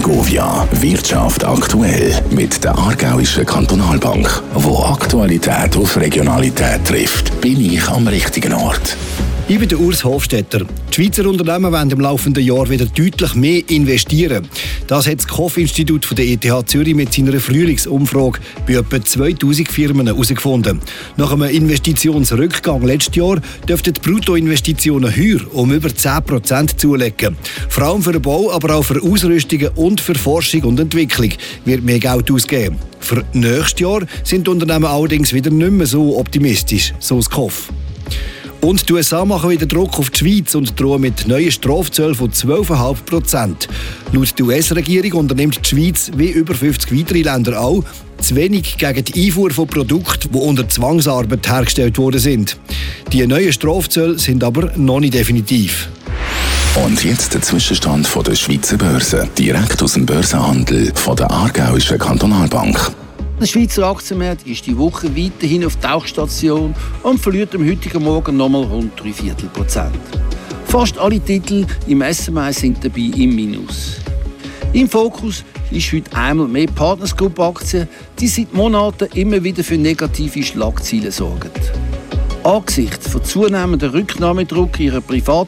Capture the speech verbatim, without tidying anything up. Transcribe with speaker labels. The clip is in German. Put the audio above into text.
Speaker 1: Argovia, Wirtschaft aktuell mit der Aargauischen Kantonalbank. Wo Aktualität auf Regionalität trifft, bin ich am richtigen Ort.
Speaker 2: Ich bin der Urs Hofstetter. Die Schweizer Unternehmen wollen im laufenden Jahr wieder deutlich mehr investieren. Das hat das K O F-Institut von der E T H Zürich mit seiner Frühlingsumfrage bei etwa zweitausend Firmen herausgefunden. Nach einem Investitionsrückgang letztes Jahr dürften die Bruttoinvestitionen heuer um über zehn Prozent zulegen. Vor allem für den Bau, aber auch für Ausrüstungen und für Forschung und Entwicklung wird mehr Geld ausgegeben. Für nächstes Jahr sind die Unternehmen allerdings wieder nicht mehr so optimistisch, so das K O F. Und die U S A machen wieder Druck auf die Schweiz und drohen mit neuen Strafzöllen von zwölf Komma fünf Prozent. Laut der U S-Regierung unternimmt die Schweiz, wie über fünfzig weitere Länder auch, zu wenig gegen die Einfuhr von Produkten, die unter Zwangsarbeit hergestellt worden sind. Die neuen Strafzölle sind aber noch nicht definitiv.
Speaker 1: Und jetzt der Zwischenstand von der Schweizer Börse, direkt aus dem Börsenhandel von der Aargauischen Kantonalbank.
Speaker 3: Der Schweizer Aktienmarkt ist die Woche weiterhin auf Tauchstation und verliert am heutigen Morgen nochmal rund drei Viertel Prozent. Fast alle Titel im S M I sind dabei im Minus. Im Fokus ist heute einmal mehr Partners Group Aktien, die seit Monaten immer wieder für negative Schlagzeilen sorgen. Angesichts von zunehmendem Rücknahmedruck ihrer privaten